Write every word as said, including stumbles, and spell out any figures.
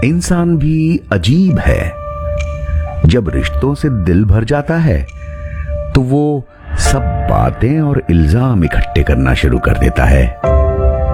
इंसान भी अजीब है। जब रिश्तों से दिल भर जाता है तो वो सब बातें और इल्जाम इकट्ठे करना शुरू कर देता है।